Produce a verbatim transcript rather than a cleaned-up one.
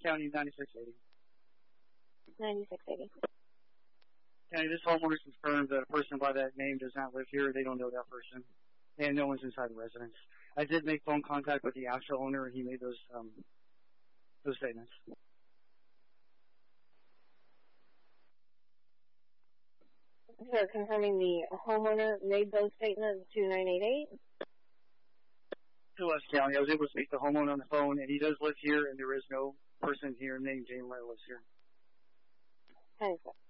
County, ninety-six eighty. ninety-six eighty. County, this homeowner confirmed that a person by that name does not live here. They don't know that person. And no one's inside the residence. I did make phone contact with the actual owner, and he made those um, those statements. So confirming the homeowner made those statements to nine eight eight? To us, County. I was able to speak to the homeowner on the phone, and he does live here, and there is no person here named Jane Wright lives here. ten